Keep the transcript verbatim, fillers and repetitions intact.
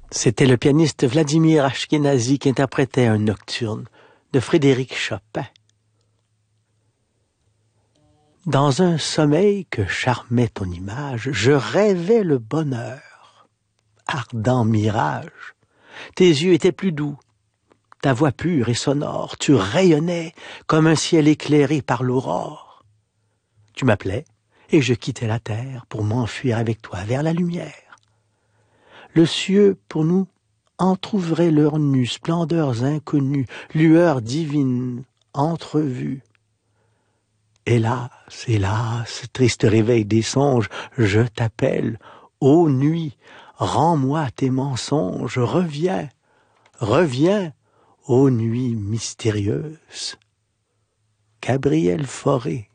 C'était le pianiste Vladimir Ashkenazy qui interprétait un nocturne de Frédéric Chopin. Dans un sommeil que charmait ton image, je rêvais le bonheur. Ardent mirage, tes yeux étaient plus doux, ta voix pure et sonore, tu rayonnais comme un ciel éclairé par l'aurore. Tu m'appelais et je quittais la terre pour m'enfuir avec toi vers la lumière. Le cieux, pour nous, entr'ouvrait leurs nus, splendeurs inconnues, lueurs divines, entrevues. Hélas, hélas, triste réveil des songes, je t'appelle, ô nuit, rends-moi tes mensonges, reviens, reviens, ô nuit mystérieuse. Gabriel Fauré.